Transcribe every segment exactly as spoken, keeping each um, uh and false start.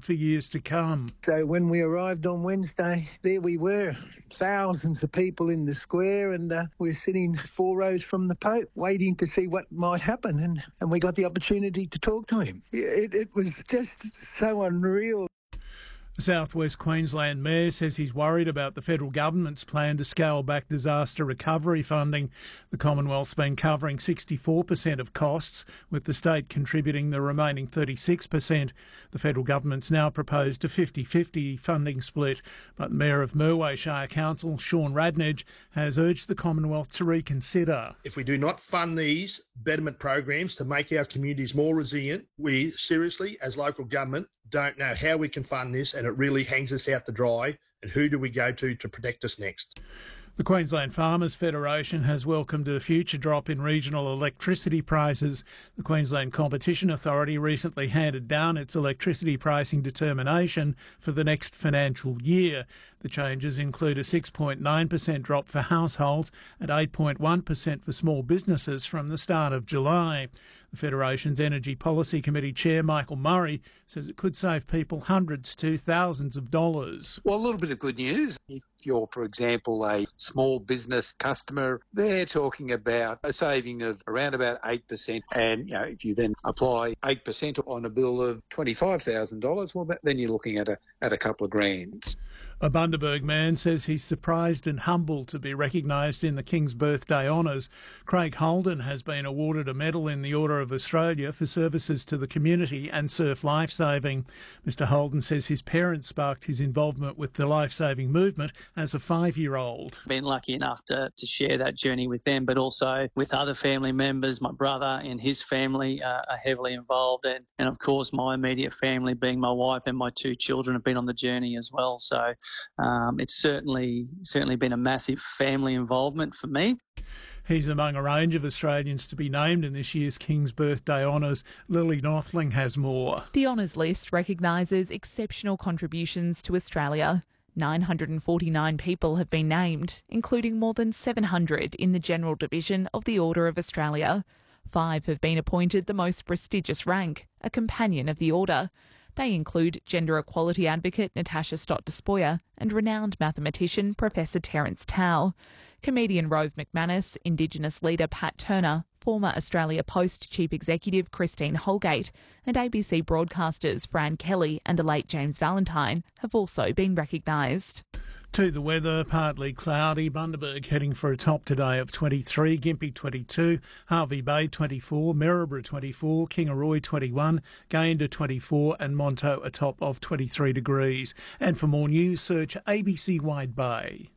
for years to come. So when we arrived on Wednesday, there we were, thousands of people in the square, and uh, we're sitting four rows from the Pope waiting to see what might happen, and, and we got the opportunity to talk to him. It, it was just so unreal. The South West Queensland Mayor says he's worried about the federal government's plan to scale back disaster recovery funding. The Commonwealth's been covering sixty-four percent of costs, with the state contributing the remaining thirty-six percent. The federal government's now proposed a fifty-fifty funding split, but Mayor of Merway Shire Council, Sean Radnedge, has urged the Commonwealth to reconsider. If we do not fund these betterment programs to make our communities more resilient, we seriously, as local government, don't know how we can fund this, and it really hangs us out to dry. And who do we go to to protect us next? The Queensland Farmers Federation has welcomed a future drop in regional electricity prices. The Queensland Competition Authority recently handed down its electricity pricing determination for the next financial year. The changes include a six point nine percent drop for households and eight point one percent for small businesses from the start of July. The Federation's Energy Policy Committee Chair, Michael Murray, says it could save people hundreds to thousands of dollars. Well, a little bit of good news. If you're, for example, a small business customer, they're talking about a saving of around about eight percent. And, you know, if you then apply eight percent on a bill of twenty-five thousand dollars, well, then you're looking at a, at a couple of grand. A Bundaberg man says he's surprised and humbled to be recognised in the King's Birthday Honours. Craig Holden has been awarded a medal in the Order of Australia for services to the community and surf lifesaving. Mister Holden says his parents sparked his involvement with the lifesaving movement as a five-year-old. Been lucky enough to, to share that journey with them, but also with other family members. My brother and his family uh, are heavily involved, and, and of course my immediate family, being my wife and my two children, have been on the journey as well. So um, it's certainly certainly been a massive family involvement for me. He's among a range of Australians to be named in this year's King's Birthday Honours. Lily Northling has more. The honours list recognises exceptional contributions to Australia. nine hundred forty-nine people have been named, including more than seven hundred in the General Division of the Order of Australia. Five have been appointed the most prestigious rank, a Companion of the Order. They include gender equality advocate Natasha Stott-Despoja and renowned mathematician Professor Terence Tao. Comedian Rove McManus, Indigenous leader Pat Turner, former Australia Post Chief Executive Christine Holgate, and A B C broadcasters Fran Kelly and the late James Valentine have also been recognised. To the weather, partly cloudy. Bundaberg heading for a top today of twenty-three, Gympie twenty-two, Harvey Bay twenty-four, Maryborough twenty-four, Kingaroy twenty-one, Gayndah twenty-four and Monto a top of twenty-three degrees. And for more news, search A B C Wide Bay.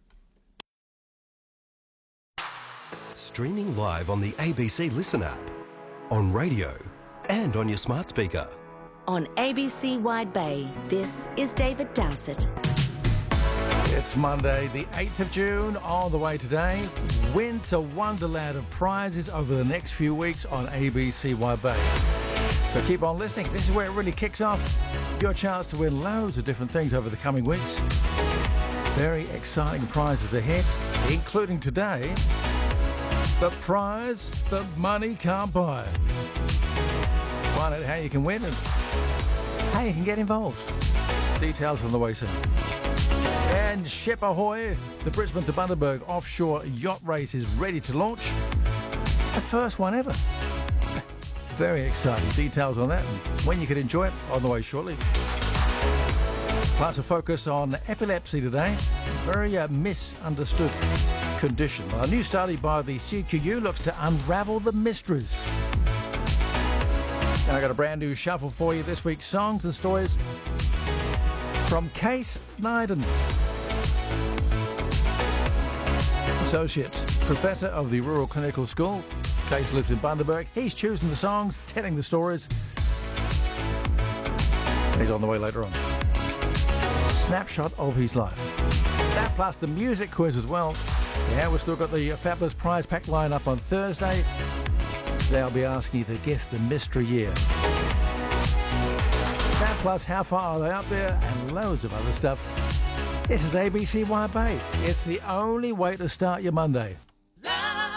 Streaming live on the A B C Listen app, on radio and on your smart speaker. On A B C Wide Bay, this is David Dowsett. It's Monday, the eighth of June, on the way today. Winter wonderland of prizes over the next few weeks on A B C Wide Bay. So keep on listening. This is where it really kicks off. Your chance to win loads of different things over the coming weeks. Very exciting prizes ahead, including today, the prize that money can't buy. Find out how you can win and how you can get involved. Details on the way soon. And Ship Ahoy, the Brisbane to Bundaberg offshore yacht race is ready to launch. It's the first one ever. Very exciting. Details on that and when you can enjoy it on the way shortly. Plus a focus on epilepsy today. Very uh, misunderstood condition. A new study by the C Q U looks to unravel the mysteries. And I got a brand new shuffle for you this week's songs and stories from Case Nyden, Associate Professor of the Rural Clinical School. Case lives in Bundaberg. He's choosing the songs, telling the stories. He's on the way later on. Snapshot of his life. That plus the music quiz as well. Yeah, we've still got the fabulous prize pack line up on Thursday. They'll be asking you to guess the mystery year. That plus how far are they up there and loads of other stuff. This is A B C Wide Bay. It's the only way to start your Monday.